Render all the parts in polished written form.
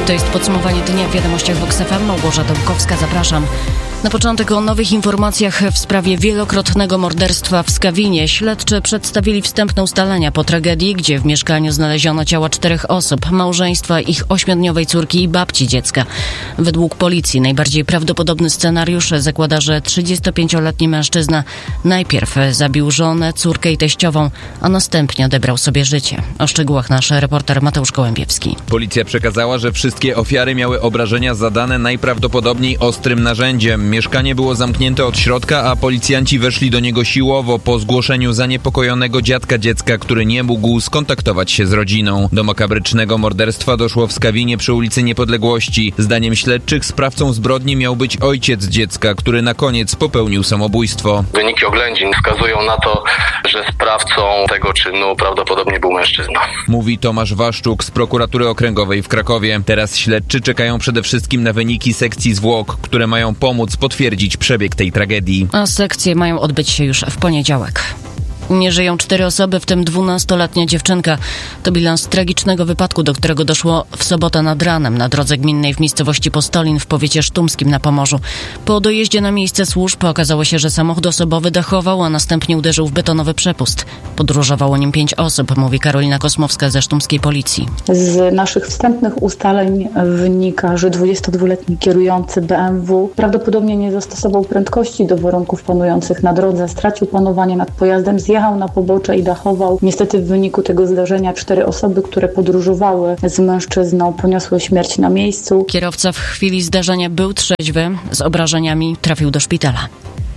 To jest podsumowanie dnia w wiadomościach Vox FM. Małgorzata Bukowska, zapraszam. Na początek o nowych informacjach w sprawie wielokrotnego morderstwa w Skawinie. Śledczy przedstawili wstępne ustalenia po tragedii, gdzie w mieszkaniu znaleziono ciała 4 osób, małżeństwa, ich 8-dniowej córki i babci dziecka. Według policji najbardziej prawdopodobny scenariusz zakłada, że 35-letni mężczyzna najpierw zabił żonę, córkę i teściową, a następnie odebrał sobie życie. O szczegółach nasz reporter Mateusz Gołębiewski. Policja przekazała, że wszystkie ofiary miały obrażenia zadane najprawdopodobniej ostrym narzędziem. Mieszkanie było zamknięte od środka, a policjanci weszli do niego siłowo po zgłoszeniu zaniepokojonego dziadka dziecka, który nie mógł skontaktować się z rodziną. Do makabrycznego morderstwa doszło w Skawinie przy ulicy Niepodległości. Zdaniem śledczych sprawcą zbrodni miał być ojciec dziecka, który na koniec popełnił samobójstwo. Wyniki oględzin wskazują na to, że sprawcą tego czynu prawdopodobnie był mężczyzna. Mówi Tomasz Waszczuk z prokuratury okręgowej w Krakowie. Teraz śledczy czekają przede wszystkim na wyniki sekcji zwłok, które mają pomóc potwierdzić przebieg tej tragedii. A sekcje mają odbyć się już w poniedziałek. Nie żyją 4 osoby, w tym 12-letnia dziewczynka. To bilans tragicznego wypadku, do którego doszło w sobotę nad ranem na drodze gminnej w miejscowości Postolin w powiecie sztumskim na Pomorzu. Po dojeździe na miejsce służb okazało się, że samochód osobowy dachował, a następnie uderzył w betonowy przepust. Podróżowało nim 5 osób, mówi Karolina Kosmowska ze sztumskiej policji. Z naszych wstępnych ustaleń wynika, że 22-letni kierujący BMW prawdopodobnie nie zastosował prędkości do warunków panujących na drodze, stracił panowanie nad pojazdem, zjechał na pobocze i dachował. Niestety w wyniku tego zdarzenia 4 osoby, które podróżowały z mężczyzną, poniosły śmierć na miejscu. Kierowca w chwili zdarzenia był trzeźwy, z obrażeniami trafił do szpitala.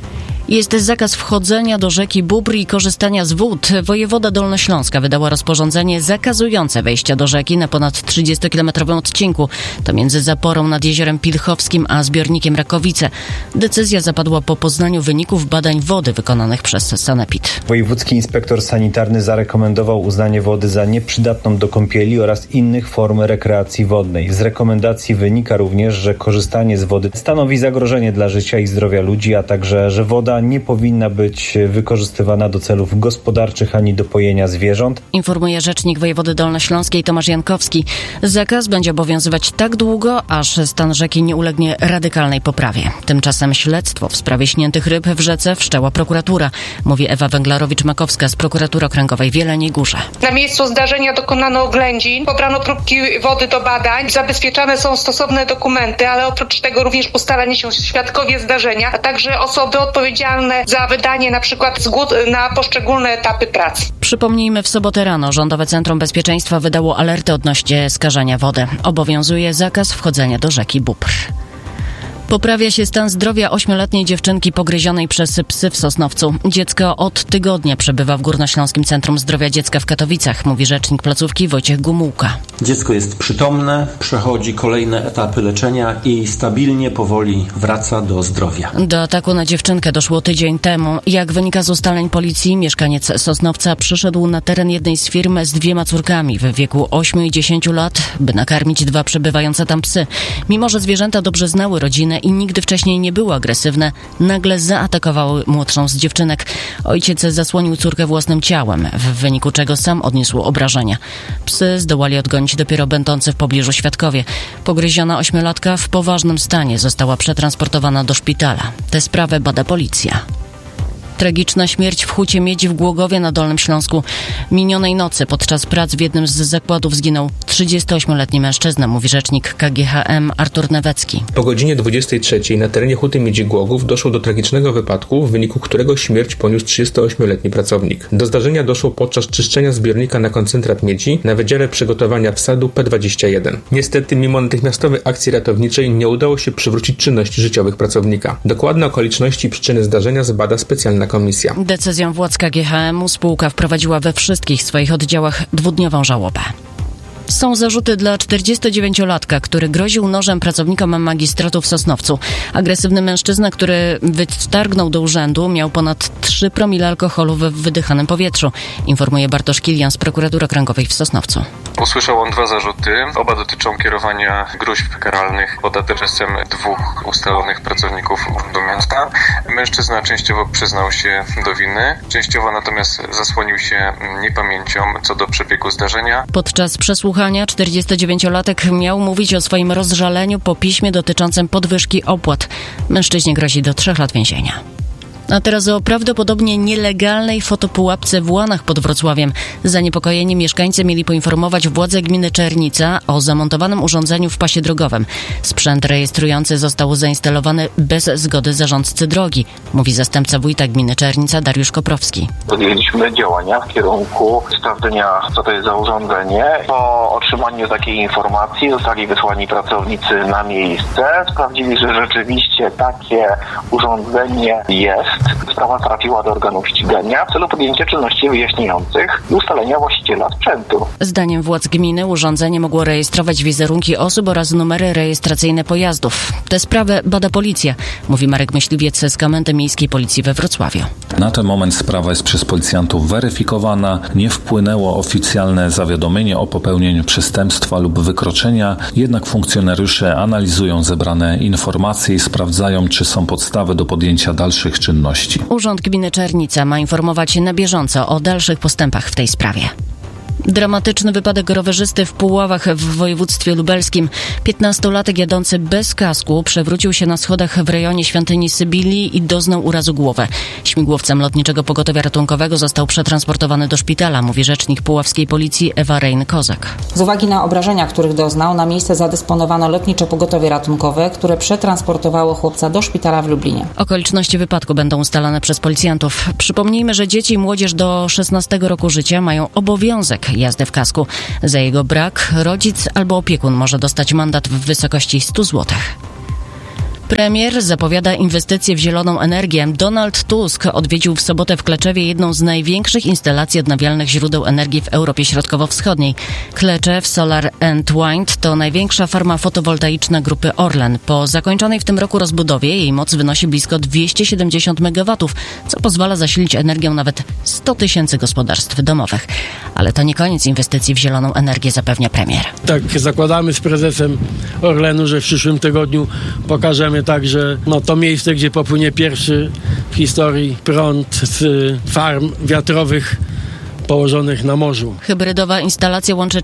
Jest zakaz wchodzenia do rzeki Bóbr i korzystania z wód. Wojewoda Dolnośląska wydała rozporządzenie zakazujące wejścia do rzeki na ponad 30-kilometrowym odcinku. To między zaporą nad jeziorem Pilchowskim a zbiornikiem Rakowice. Decyzja zapadła po poznaniu wyników badań wody wykonanych przez Sanepid. Wojewódzki inspektor sanitarny zarekomendował uznanie wody za nieprzydatną do kąpieli oraz innych form rekreacji wodnej. Z rekomendacji wynika również, że korzystanie z wody stanowi zagrożenie dla życia i zdrowia ludzi, a także, że woda nie powinna być wykorzystywana do celów gospodarczych ani do pojenia zwierząt. Informuje rzecznik wojewody dolnośląskiej Tomasz Jankowski. Zakaz będzie obowiązywać tak długo, aż stan rzeki nie ulegnie radykalnej poprawie. Tymczasem śledztwo w sprawie śniętych ryb w rzece wszczęła prokuratura, mówi Ewa Węglarowicz-Makowska z prokuratury okręgowej w Jeleniej Górze. Na miejscu zdarzenia dokonano oględzin, pobrano próbki wody do badań, zabezpieczane są stosowne dokumenty, ale oprócz tego również ustalani się świadkowie zdarzenia, a także osoby odpowiedzialne za wydanie na przykład zgód na poszczególne etapy pracy. Przypomnijmy, w sobotę rano Rządowe Centrum Bezpieczeństwa wydało alerty odnośnie skażenia wody. Obowiązuje zakaz wchodzenia do rzeki Bóbr. Poprawia się stan zdrowia 8-letniej dziewczynki pogryzionej przez psy w Sosnowcu. Dziecko od tygodnia przebywa w Górnośląskim Centrum Zdrowia Dziecka w Katowicach, mówi rzecznik placówki Wojciech Gumułka. Dziecko jest przytomne, przechodzi kolejne etapy leczenia i stabilnie, powoli wraca do zdrowia. Do ataku na dziewczynkę doszło tydzień temu. Jak wynika z ustaleń policji, mieszkaniec Sosnowca przyszedł na teren jednej z firm z 2 córkami w wieku 8 i 10 lat, by nakarmić 2 przebywające tam psy. Mimo że zwierzęta dobrze znały rodzinę i nigdy wcześniej nie były agresywne, nagle zaatakowały młodszą z dziewczynek. Ojciec zasłonił córkę własnym ciałem, w wyniku czego sam odniósł obrażenia. Psy zdołali odgonić dopiero będący w pobliżu świadkowie. Pogryziona 8-latka w poważnym stanie została przetransportowana do szpitala. Tę sprawę bada policja. Tragiczna śmierć w Hucie Miedzi w Głogowie na Dolnym Śląsku. Minionej nocy podczas prac w jednym z zakładów zginął 38-letni mężczyzna, mówi rzecznik KGHM Artur Newecki. Po godzinie 23 na terenie Huty Miedzi Głogów doszło do tragicznego wypadku, w wyniku którego śmierć poniósł 38-letni pracownik. Do zdarzenia doszło podczas czyszczenia zbiornika na koncentrat miedzi na Wydziale Przygotowania Wsadu P21. Niestety, mimo natychmiastowej akcji ratowniczej nie udało się przywrócić czynności życiowych pracownika. Dokładne okoliczności i przyczyny zdarzenia zbada specjalna komisja. Decyzją władz KGHM-u spółka wprowadziła we wszystkich swoich oddziałach 2-dniową żałobę. Są zarzuty dla 49-latka, który groził nożem pracownikom magistratu w Sosnowcu. Agresywny mężczyzna, który wtargnął do urzędu, miał ponad 3 promile alkoholu w wydychanym powietrzu, informuje Bartosz Kilian z prokuratury okręgowej w Sosnowcu. Usłyszał on 2 zarzuty. Oba dotyczą kierowania gróźb karalnych pod adresem 2 ustalonych pracowników Urzędu Miasta. Mężczyzna częściowo przyznał się do winy, częściowo natomiast zasłonił się niepamięcią co do przebiegu zdarzenia. Podczas przesłuchania przesłuchania 49-latek miał mówić o swoim rozżaleniu po piśmie dotyczącym podwyżki opłat. Mężczyźnie grozi do 3 lat więzienia. A teraz o prawdopodobnie nielegalnej fotopułapce w Łanach pod Wrocławiem. Zaniepokojeni mieszkańcy mieli poinformować władze gminy Czernica o zamontowanym urządzeniu w pasie drogowym. Sprzęt rejestrujący został zainstalowany bez zgody zarządcy drogi, mówi zastępca wójta gminy Czernica Dariusz Koprowski. Podjęliśmy działania w kierunku sprawdzenia, co to jest za urządzenie. Po otrzymaniu takiej informacji zostali wysłani pracownicy na miejsce. Sprawdzili, że rzeczywiście takie urządzenie jest. Sprawa trafiła do organów ścigania w celu podjęcia czynności wyjaśniających i ustalenia właściciela sprzętu. Zdaniem władz gminy urządzenie mogło rejestrować wizerunki osób oraz numery rejestracyjne pojazdów. Tę sprawę bada policja, mówi Marek Myśliwiec z Komendy Miejskiej Policji we Wrocławiu. Na ten moment sprawa jest przez policjantów weryfikowana. Nie wpłynęło oficjalne zawiadomienie o popełnieniu przestępstwa lub wykroczenia, jednak funkcjonariusze analizują zebrane informacje i sprawdzają, czy są podstawy do podjęcia dalszych czynności. Urząd Gminy Czernica ma informować na bieżąco o dalszych postępach w tej sprawie. Dramatyczny wypadek rowerzysty w Puławach w województwie lubelskim. 15-latek jadący bez kasku przewrócił się na schodach w rejonie Świątyni Sybilii i doznał urazu głowy. Śmigłowcem Lotniczego Pogotowia Ratunkowego został przetransportowany do szpitala, mówi rzecznik puławskiej policji Ewa Rein-Kozak. Z uwagi na obrażenia, których doznał, na miejsce zadysponowano Lotnicze Pogotowie Ratunkowe, które przetransportowało chłopca do szpitala w Lublinie. Okoliczności wypadku będą ustalane przez policjantów. Przypomnijmy, że dzieci i młodzież do 16 roku życia mają obowiązek jazdy w kasku. Za jego brak rodzic albo opiekun może dostać mandat w wysokości 100 zł. Premier zapowiada inwestycje w zieloną energię. Donald Tusk odwiedził w sobotę w Kleczewie jedną z największych instalacji odnawialnych źródeł energii w Europie Środkowo-Wschodniej. Kleczew Solar and Wind to największa farma fotowoltaiczna grupy Orlen. Po zakończonej w tym roku rozbudowie jej moc wynosi blisko 270 MW, co pozwala zasilić energią nawet 100 000 gospodarstw domowych. Ale to nie koniec inwestycji w zieloną energię, zapewnia premier. Tak, zakładamy z prezesem Orlenu, że w przyszłym tygodniu pokażemy także to miejsce, gdzie popłynie pierwszy w historii prąd z farm wiatrowych położonych na morzu. Hybrydowa instalacja łączy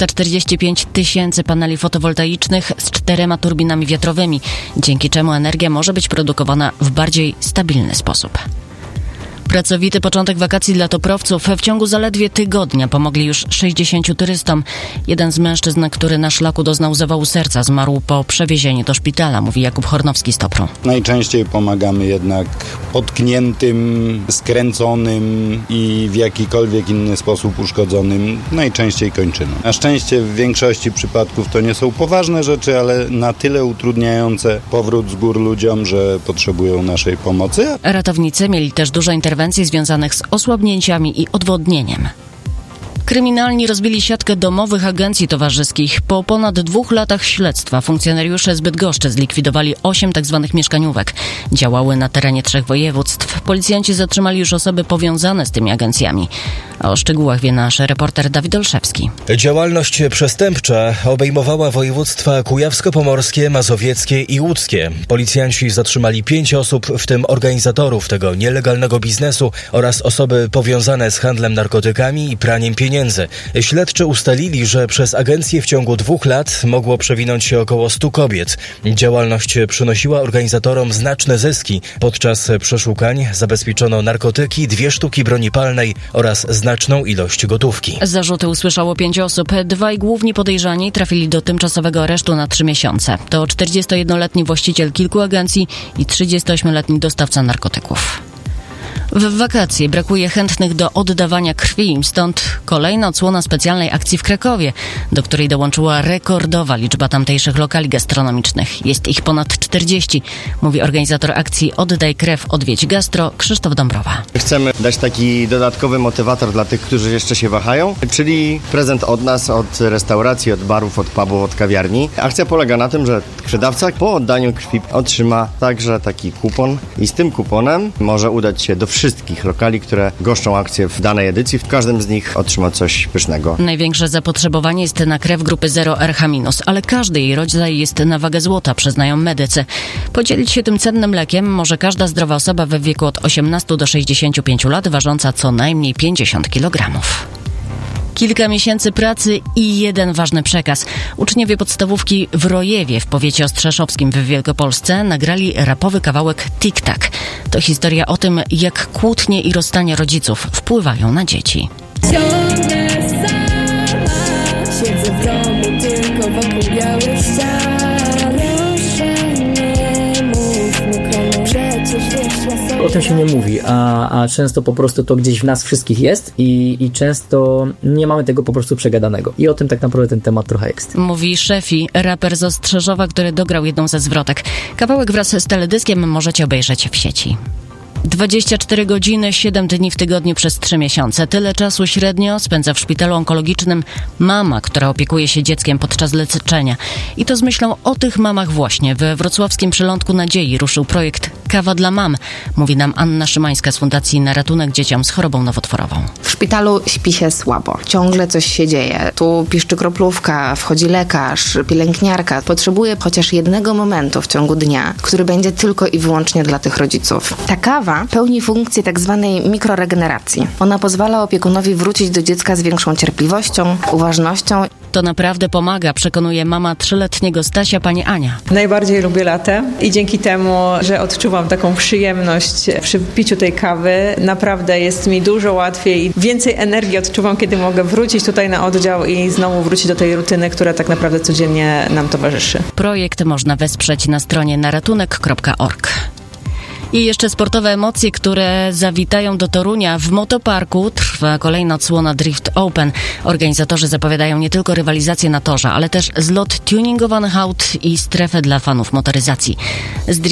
445 000 paneli fotowoltaicznych z 4 turbinami wiatrowymi, dzięki czemu energia może być produkowana w bardziej stabilny sposób. Pracowity początek wakacji dla toprowców. W ciągu zaledwie tygodnia pomogli już 60 turystom. Jeden z mężczyzn, który na szlaku doznał zawału serca, zmarł po przewiezieniu do szpitala, mówi Jakub Hornowski z Topru. Najczęściej pomagamy jednak potkniętym, skręconym i w jakikolwiek inny sposób uszkodzonym. Najczęściej kończyną. Na szczęście w większości przypadków to nie są poważne rzeczy, ale na tyle utrudniające powrót z gór ludziom, że potrzebują naszej pomocy. Ratownicy mieli też dużo interwencji związanych z osłabnięciami i odwodnieniem. Kryminalni rozbili siatkę domowych agencji towarzyskich. Po ponad 2 latach śledztwa funkcjonariusze z Bydgoszczy zlikwidowali 8 tzw. mieszkaniówek. Działały na terenie 3 województw. Policjanci zatrzymali już osoby powiązane z tymi agencjami. A o szczegółach wie nasz reporter Dawid Olszewski. Działalność przestępcza obejmowała województwa kujawsko-pomorskie, mazowieckie i łódzkie. Policjanci zatrzymali 5 osób, w tym organizatorów tego nielegalnego biznesu oraz osoby powiązane z handlem narkotykami i praniem pieniędzy. Śledczy ustalili, że przez agencję w ciągu 2 lat mogło przewinąć się około 100 kobiet. Działalność przynosiła organizatorom znaczne zyski. Podczas przeszukań zabezpieczono narkotyki, 2 sztuki broni palnej oraz znaczną ilość gotówki. Zarzuty usłyszało 5 osób. 2 główni podejrzani trafili do tymczasowego aresztu na 3 miesiące. To 41-letni właściciel kilku agencji i 38-letni dostawca narkotyków. W wakacje brakuje chętnych do oddawania krwi, stąd kolejna odsłona specjalnej akcji w Krakowie, do której dołączyła rekordowa liczba tamtejszych lokali gastronomicznych. Jest ich ponad 40, mówi organizator akcji Oddaj krew, odwiedź gastro Krzysztof Dąbrowa. Chcemy dać taki dodatkowy motywator dla tych, którzy jeszcze się wahają, czyli prezent od nas, od restauracji, od barów, od pubów, od kawiarni. Akcja polega na tym, że krwiodawca po oddaniu krwi otrzyma także taki kupon i z tym kuponem może udać się do wszystkich lokali, które goszczą akcję w danej edycji. W każdym z nich otrzyma coś pysznego. Największe zapotrzebowanie jest na krew grupy 0RH-, ale każdy jej rodzaj jest na wagę złota, przyznają medycy. Podzielić się tym cennym lekiem może każda zdrowa osoba w wieku od 18 do 65 lat, ważąca co najmniej 50 kg. Kilka miesięcy pracy i jeden ważny przekaz. Uczniowie podstawówki w Rojewie w powiecie ostrzeszowskim w Wielkopolsce nagrali rapowy kawałek Tik-Tak. To historia o tym, jak kłótnie i rozstania rodziców wpływają na dzieci. Siedzę w domu tylko wokół białych ścian. O tym się nie mówi, a często po prostu to gdzieś w nas wszystkich jest i często nie mamy tego po prostu przegadanego. I o tym tak naprawdę ten temat trochę jest. Mówi Szefi, raper z Ostrzeżowa, który dograł jedną ze zwrotek. Kawałek wraz z teledyskiem możecie obejrzeć w sieci. 24 godziny, 7 dni w tygodniu przez 3 miesiące. Tyle czasu średnio spędza w szpitalu onkologicznym mama, która opiekuje się dzieckiem podczas leczenia. I to z myślą o tych mamach właśnie. We wrocławskim Przylądku Nadziei ruszył projekt Kawa dla mam. Mówi nam Anna Szymańska z Fundacji Na Ratunek Dzieciom z Chorobą Nowotworową. W szpitalu śpi się słabo. Ciągle coś się dzieje. Tu piszczy kroplówka, wchodzi lekarz, pielęgniarka. Potrzebuje chociaż jednego momentu w ciągu dnia, który będzie tylko i wyłącznie dla tych rodziców. Ta kawa pełni funkcję tak zwanej mikroregeneracji. Ona pozwala opiekunowi wrócić do dziecka z większą cierpliwością, uważnością. To naprawdę pomaga, przekonuje mama 3-letniego Stasia, pani Ania. Najbardziej lubię latę i dzięki temu, że odczuwam taką przyjemność przy piciu tej kawy, naprawdę jest mi dużo łatwiej i więcej energii odczuwam, kiedy mogę wrócić tutaj na oddział i znowu wrócić do tej rutyny, która tak naprawdę codziennie nam towarzyszy. Projekt można wesprzeć na stronie naratunek.org. I jeszcze sportowe emocje, które zawitają do Torunia. W motoparku trwa kolejna odsłona Drift Open. Organizatorzy zapowiadają nie tylko rywalizację na torze, ale też zlot tuningowanych aut i strefę dla fanów motoryzacji.